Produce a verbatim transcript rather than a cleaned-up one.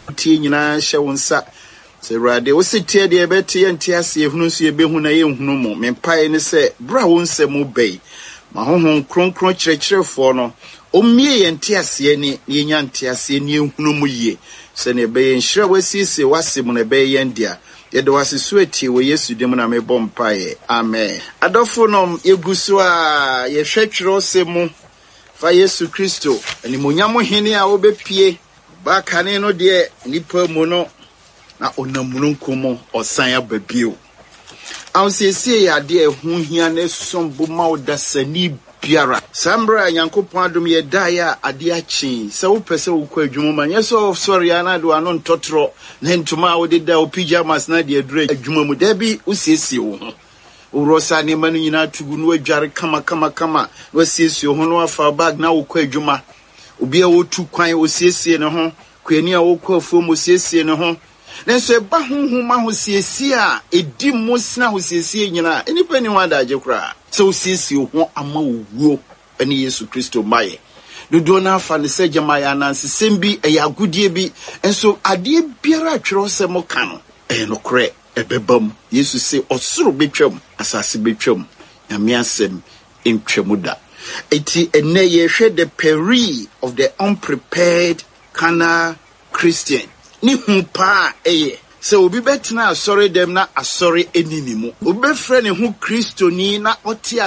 tie nyina hye wo nsa se rade wo se tie de beti enti ase ehunu so ebehu na yehunu mo mempae ne se bra wo nsem bei ma honhon kronkron kyerɛkyerɛfo no omie enti ase ni yenya enti ase ni ehunu mu yie se ne be nhira wasisi wase mu ne be yendia yede wase so atie wo Yesu dem na me bompae amen adofo nom yeguso a ye hwetwero se mu fa Yesu Kristo ani monyamo hene a obepie ba kane no de nipa mu no na onamuno nkomo osan ababio awsiesie ya de ehu hia na sombo ma odasani biara sambra yankopon adom ye daya ade achi se wo pese wo kwa adwuma ma nyeso sorry ana do ano ntotro na ntuma wo de da o pyjamas na de adura adwuma mu da bi usiesie wo ho urosa ne manu nyina tugu no adware kama kama kama wo siesie ho no afa bag na wo kwa adwuma obi a wo tu kwan wo siesie ne ho kwani a wo kwa fom wo siesie ne ho nenso eba honhom ahosiesie a edi mosna ahosiesie nyina enipa ni wada agekura so osiesie ho ama owuo ani Yesu Kristo maye dodo na afa ne se jamaya nanse sembi eya agudie bi enso ade biara atwero se mo ka no e no kre ebebam Yesu se osoro betwam asase betwam nyame asem entwemu da eti ene ye hwe the peril of the unprepared carnal Christian ni humpa eye se obi betena asori dem na asori enini mu obi befre ne hu Kristo ni na otia